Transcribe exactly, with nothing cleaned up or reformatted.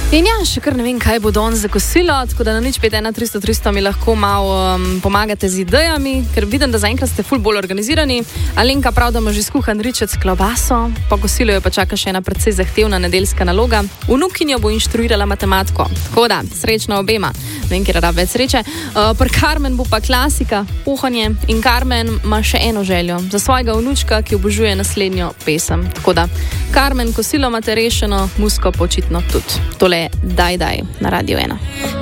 In ja, še kar ne vem, kaj bo danes za kosilo, tako da na nič pet ena tristo tristo mi lahko malo um, pomagate z idejami, ker vidim, da zaenkrat ste ful bolj organizirani. Alenka prav, da ima že skuhan ričet s klobaso, po kosilu jo pa čaka še ena precej zahtevna nedeljska naloga. Vnukinjo bo inštruirala matematiko. Tako da, srečno obema. Vem, kjer rab več sreče. Uh, pri Carmen bo pa klasika, kuhanje. In Carmen ima še eno željo za svojega vnučka, ki obožuje naslednjo pesem. Tako da, Carmen, kosilo imate rešeno, musko počitno tudi. Tole je Daj, daj na Radio ena.